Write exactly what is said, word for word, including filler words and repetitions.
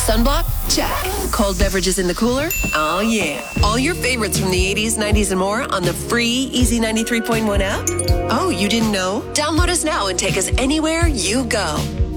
Sunblock? Check. Cold beverages in the cooler? Oh, yeah. All your favorites from the eighties, nineties, and more on the free Easy ninety-three point one app? Oh, you didn't know? Download us now and take us anywhere you go.